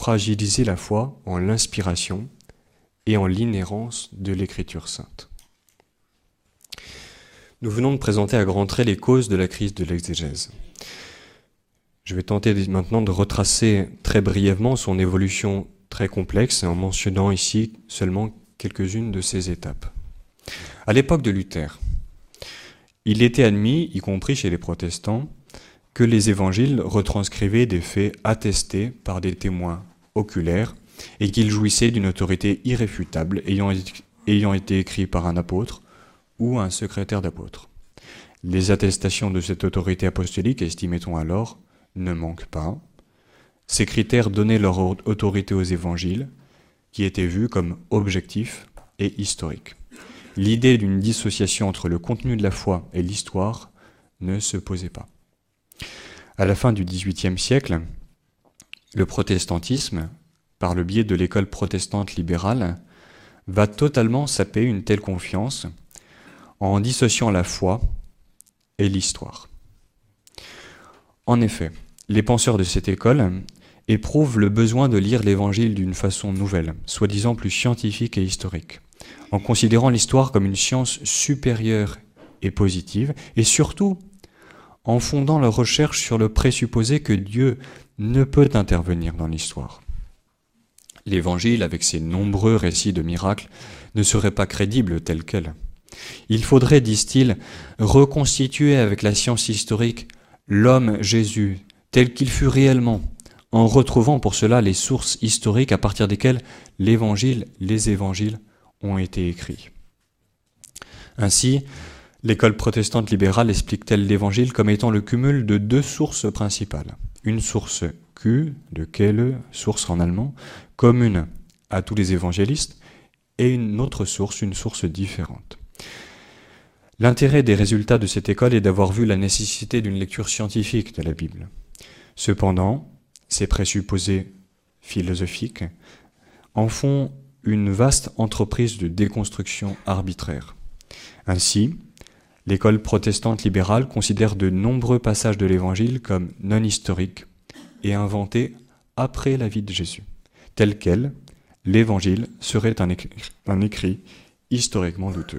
fragiliser la foi en l'inspiration et en l'inhérence de l'Écriture sainte. Nous venons de présenter à grands traits les causes de la crise de l'exégèse. Je vais tenter maintenant de retracer très brièvement son évolution très complexe en mentionnant ici seulement quelques-unes de ses étapes. À l'époque de Luther, il était admis, y compris chez les protestants, que les évangiles retranscrivaient des faits attestés par des témoins oculaires et qu'ils jouissaient d'une autorité irréfutable ayant été écrits par un apôtre ou un secrétaire d'apôtre. Les attestations de cette autorité apostolique, estimait-on alors, ne manquent pas. Ces critères donnaient leur autorité aux évangiles, qui étaient vus comme objectifs et historiques. L'idée d'une dissociation entre le contenu de la foi et l'histoire ne se posait pas. À la fin du XVIIIe siècle, le protestantisme, par le biais de l'école protestante libérale, va totalement saper une telle confiance en dissociant la foi et l'histoire. En effet, les penseurs de cette école éprouvent le besoin de lire l'Évangile d'une façon nouvelle, soi-disant plus scientifique et historique, en considérant l'histoire comme une science supérieure et positive, et surtout en fondant leur recherche sur le présupposé que Dieu ne peut intervenir dans l'histoire. L'Évangile, avec ses nombreux récits de miracles, ne serait pas crédible tel quel. Il faudrait, disent-ils, reconstituer avec la science historique l'homme Jésus tel qu'il fut réellement, en retrouvant pour cela les sources historiques à partir desquelles les évangiles ont été écrits. Ainsi, l'école protestante libérale explique-t-elle l'Évangile comme étant le cumul de deux sources principales. Une source Q, de Quelle, source en allemand, commune à tous les évangélistes, et une autre source, une source différente. L'intérêt des résultats de cette école est d'avoir vu la nécessité d'une lecture scientifique de la Bible. Cependant, ces présupposés philosophiques en font une vaste entreprise de déconstruction arbitraire. Ainsi, l'école protestante libérale considère de nombreux passages de l'Évangile comme non historiques et inventés après la vie de Jésus. Tel quel, l'Évangile serait un écrit historiquement douteux.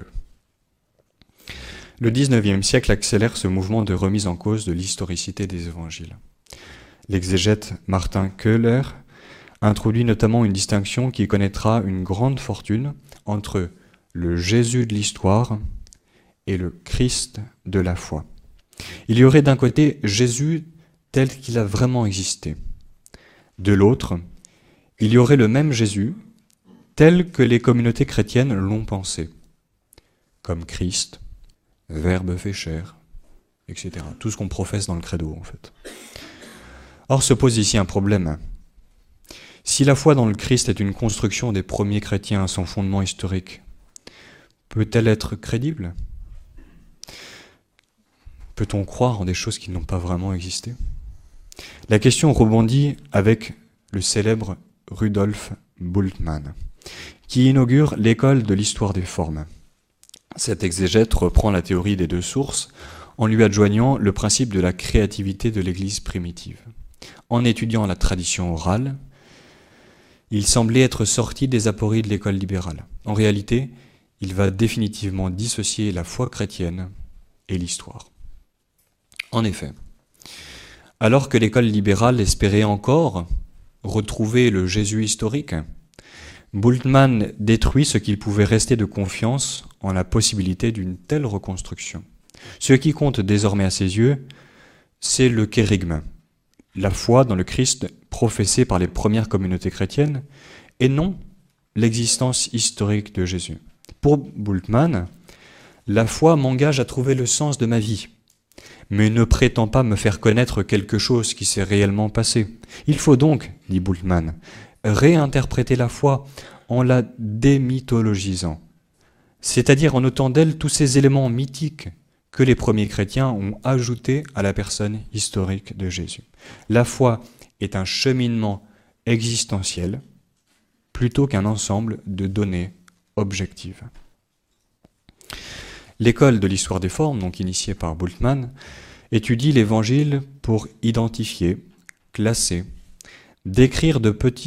Le XIXe siècle accélère ce mouvement de remise en cause de l'historicité des Évangiles. L'exégète Martin Köhler introduit notamment une distinction qui connaîtra une grande fortune entre le Jésus de l'histoire et le Christ de la foi. Il y aurait d'un côté Jésus tel qu'il a vraiment existé. De l'autre, il y aurait le même Jésus tel que les communautés chrétiennes l'ont pensé, comme Christ, Verbe fait chair, etc. Tout ce qu'on professe dans le credo, en fait. Or, se pose ici un problème. Si la foi dans le Christ est une construction des premiers chrétiens à son fondement historique, peut-elle être crédible ? Peut-on croire en des choses qui n'ont pas vraiment existé ? La question rebondit avec le célèbre Rudolf Bultmann, qui inaugure l'école de l'histoire des formes. Cet exégète reprend la théorie des deux sources en lui adjoignant le principe de la créativité de l'Église primitive. En étudiant la tradition orale, il semblait être sorti des apories de l'école libérale. En réalité, il va définitivement dissocier la foi chrétienne et l'histoire. En effet, alors que l'école libérale espérait encore retrouver le Jésus historique, Bultmann détruit ce qu'il pouvait rester de confiance en la possibilité d'une telle reconstruction. Ce qui compte désormais à ses yeux, c'est le kérygme, la foi dans le Christ professée par les premières communautés chrétiennes, et non l'existence historique de Jésus. Pour Bultmann, la foi m'engage à trouver le sens de ma vie, mais ne prétend pas me faire connaître quelque chose qui s'est réellement passé. Il faut donc, dit Bultmann, réinterpréter la foi en la démythologisant, c'est-à-dire en ôtant d'elle tous ces éléments mythiques que les premiers chrétiens ont ajoutés à la personne historique de Jésus. La foi est un cheminement existentiel plutôt qu'un ensemble de données objectives. L'école de l'histoire des formes, donc initiée par Bultmann, étudie l'Évangile pour identifier, classer, décrire de